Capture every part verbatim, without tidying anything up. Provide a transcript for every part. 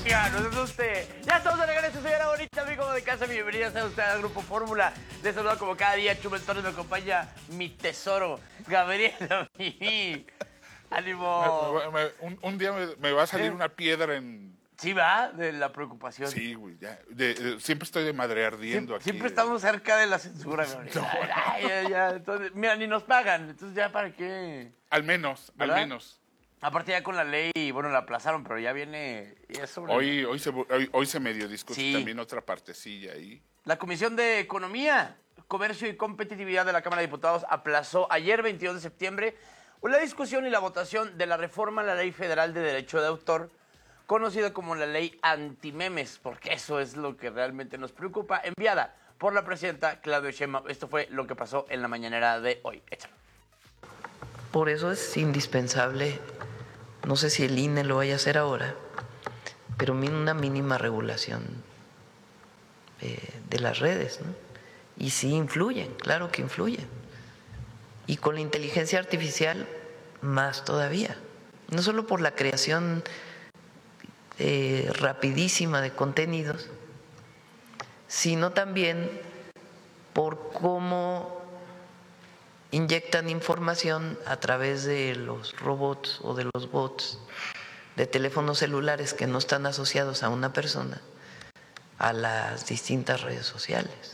Oiga, no se asuste. Ya estamos de regreso, señora bonita, amigo de casa. Bienvenidas a usted al Grupo Fórmula. Les saludo como cada día, Chumel Torres. Me acompaña mi tesoro, Gabriela Mimi. ¡Ánimo! Me, me, me, un, un día me, me va a salir ¿Eh? una piedra en... Sí, va, de la preocupación. Sí, güey, ya. De, de, siempre estoy de madre ardiendo Sie aquí. siempre de... estamos cerca de la censura, Gabriela. No. Ay, ya, ya. Entonces, mira, ni nos pagan. Entonces, ¿ya para qué? Al menos, ¿verdad? al menos. Aparte ya con la ley, bueno, la aplazaron, pero ya viene... Ya sobre... Hoy, hoy, se, hoy, hoy se medio discute sí. también otra partecilla ahí. La Comisión de Economía, Comercio y Competitividad de la Cámara de Diputados aplazó ayer, veintidós de septiembre, la discusión y la votación de la reforma a la Ley Federal de Derecho de Autor, conocida como la Ley Antimemes, porque eso es lo que realmente nos preocupa, enviada por la presidenta Claudia Sheinbaum. Esto fue lo que pasó en la mañanera de hoy. Échalo. Por eso es indispensable, no sé si el I N E lo vaya a hacer ahora, pero una mínima regulación eh, de las redes, ¿no? Y sí influyen, claro que influyen. Y con la inteligencia artificial, más todavía. No solo por la creación eh, rapidísima de contenidos, sino también por cómo inyectan información a través de los robots o de los bots de teléfonos celulares que no están asociados a una persona a las distintas redes sociales.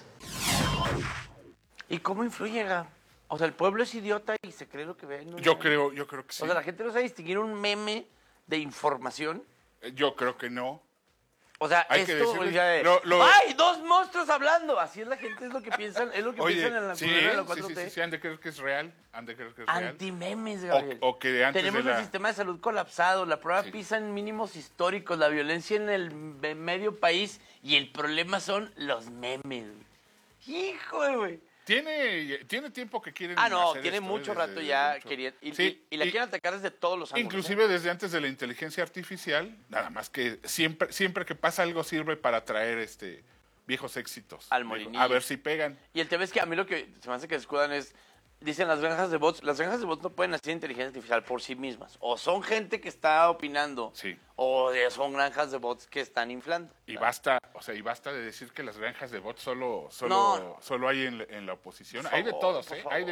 ¿Y cómo influye, Gab? O sea, el pueblo es idiota y se cree lo que ve. ¿No? Yo creo, yo creo que sí. O sea, la gente no sabe distinguir un meme de información. Yo creo que no. O sea, Hay que esto, decirle- ya de, lo- lo- ¡ay, dos monstruos hablando! Así es la gente, es lo que piensan, es lo que Oye, piensan en la sí, cultura de la sí, cuatro sí, T. sí, sí, han de creer que es real, han de creer que es real. Antimemes, O, Gabriel. o que antes Tenemos de la... el sistema de salud colapsado, la prueba Sí. PISA en mínimos históricos, la violencia en el me- medio país y el problema son los memes. Hijo, güey. Tiene, tiene tiempo que quieren Ah, no, hacer tiene esto, mucho ¿eh? rato Desde ya mucho. queriendo. Y, Sí, y- y la y- quieren atacar desde todos los ángulos. Inclusive ¿eh? desde antes de la inteligencia artificial, nada más que siempre, siempre que pasa algo sirve para traer este viejos éxitos. Al molinillo. A ver si pegan. Y el tema es que a mí lo que se me hace que escudan es, dicen las granjas de bots, las granjas de bots no pueden hacer inteligencia artificial por sí mismas. O son gente que está opinando, Sí. o de- son granjas de bots que están inflando. Y basta, o sea, y basta de decir que las granjas de bots solo, solo, No. solo hay en, la- en la oposición. Por Hay de favor, todos, por ¿eh? favor. Hay de